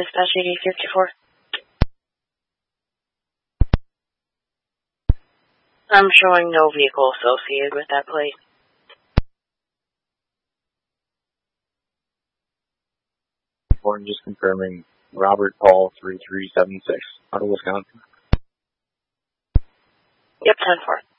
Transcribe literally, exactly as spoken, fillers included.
Dispatch eighty fifty-four. I'm showing no vehicle associated with that plate. I'm just confirming Robert Paul three three seven six out of Wisconsin. Yep, ten four.